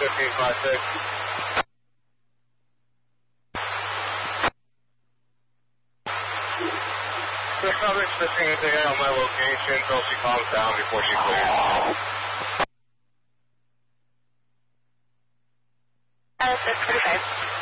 1556. There's not expecting anything out on my location until she calms down before she clears. 645.